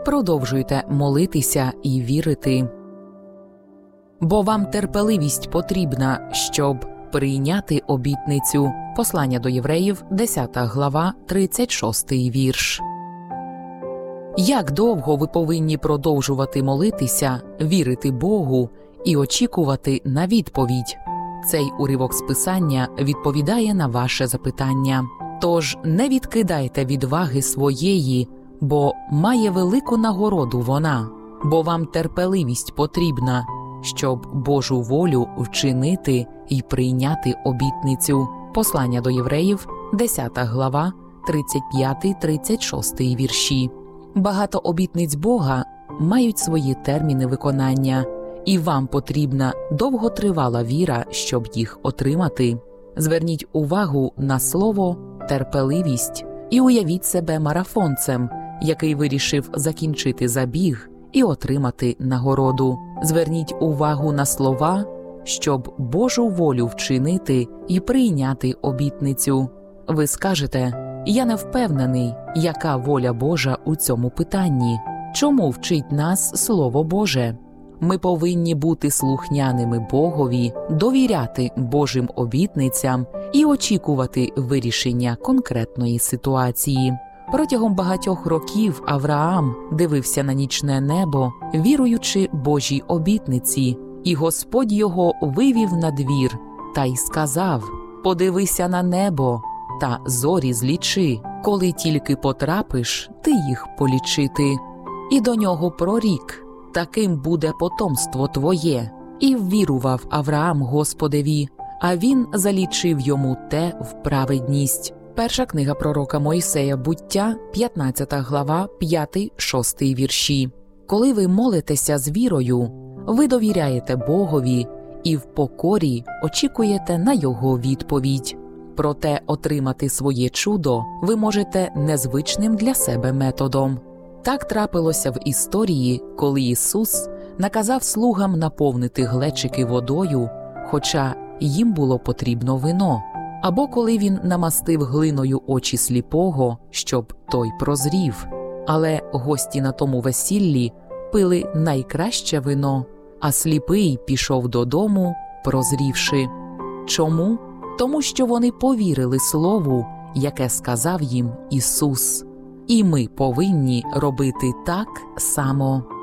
продовжуйте молитися і вірити. Бо вам терпеливість потрібна, щоб прийняти обітницю. Послання до Євреїв, 10 глава, 36 вірш. Як довго ви повинні продовжувати молитися, вірити Богу і очікувати на відповідь? Цей уривок з Писання відповідає на ваше запитання. Тож не відкидайте відваги своєї, бо має велику нагороду вона, бо вам терпеливість потрібна, щоб Божу волю вчинити і прийняти обітницю. Послання до Євреїв, 10 глава, 35-36 вірші. Багато обітниць Бога мають свої терміни виконання, і вам потрібна довготривала віра, щоб їх отримати. Зверніть увагу на слово «терпеливість» і уявіть себе марафонцем, який вирішив закінчити забіг і отримати нагороду. Зверніть увагу на слова, щоб Божу волю вчинити і прийняти обітницю. Ви скажете: «Я не впевнений, яка воля Божа у цьому питанні. Чому вчить нас Слово Боже?» Ми повинні бути слухняними Богові, довіряти Божим обітницям і очікувати вирішення конкретної ситуації. Протягом багатьох років Авраам дивився на нічне небо, віруючи Божій обітниці, і Господь його вивів на двір та й сказав: «Подивися на небо та зорі злічи, коли тільки потрапиш, ти їх полічити». І до нього прорік: «Таким буде потомство твоє». І ввірував Авраам Господеві, а він залічив йому те в праведність. Перша книга пророка Мойсея «Буття», 15 глава, 5-6 вірші. Коли ви молитеся з вірою, ви довіряєте Богові і в покорі очікуєте на Його відповідь. Проте отримати своє чудо ви можете незвичним для себе методом. Так трапилося в історії, коли Ісус наказав слугам наповнити глечики водою, хоча їм було потрібно вино, або коли Він намастив глиною очі сліпого, щоб той прозрів. Але гості на тому весіллі пили найкраще вино, а сліпий пішов додому, прозрівши. Чому? Тому що вони повірили Слову, яке сказав їм Ісус. І ми повинні робити так само.